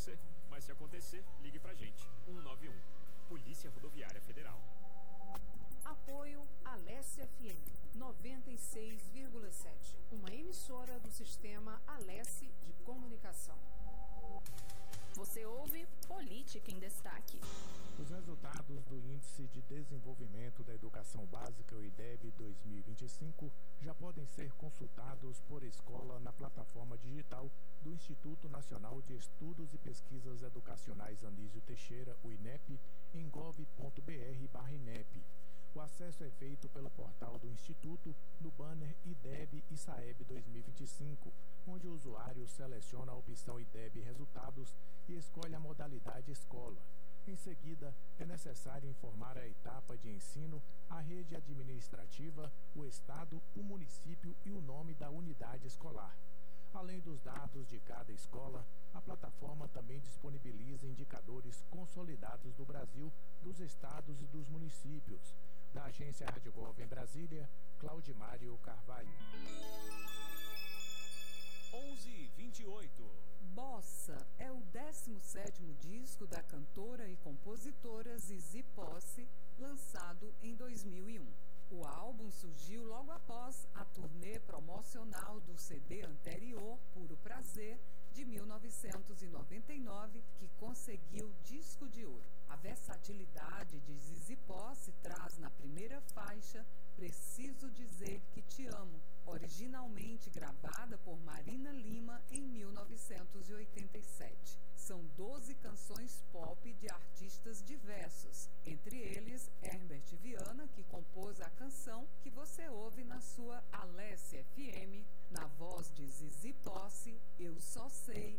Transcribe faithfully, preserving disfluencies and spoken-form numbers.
você. Mas se acontecer, ligue pra gente. um nove um. Polícia Rodoviária Federal. Apoio Alesse F M noventa e seis vírgula sete, uma emissora do sistema Alesse de Comunicação. Você ouve Política em Destaque. Os resultados do Índice de Desenvolvimento da Educação Básica, o I D E B dois mil e vinte e cinco, já podem ser consultados por escola na plataforma digital do Instituto Nacional de Estudos e Pesquisas Educacionais Anísio Teixeira, o INEP, em gov ponto br barra INEP. O acesso é feito pelo portal do Instituto no banner I D E B e SAEB dois mil e vinte e cinco, onde o usuário seleciona a opção I D E B Resultados e escolhe a modalidade Escola. Em seguida, é necessário informar a etapa de ensino, a rede administrativa, o estado, o município e o nome da unidade escolar. Além dos dados de cada escola, a plataforma também disponibiliza indicadores consolidados do Brasil, dos estados e dos municípios. Da agência Rádio Gov em Brasília, Claudimário Carvalho. onze e vinte e oito. Bossa é o décimo sétimo disco da cantora e compositora Zizi Posse, lançado em dois mil e um. O álbum surgiu logo após a turnê promocional do C D anterior, Puro Prazer, de mil novecentos e noventa e nove, que conseguiu disco de ouro. A versatilidade de Zizi Posse traz na primeira faixa Preciso Dizer Que Te Amo, originalmente gravada por Marina Lima em mil novecentos e oitenta e sete. São doze canções pop de artistas diversos, entre eles Herbert Viana, que compôs a canção que você ouve na sua Alesse F M, na voz de Zizi Posse, Eu Só Sei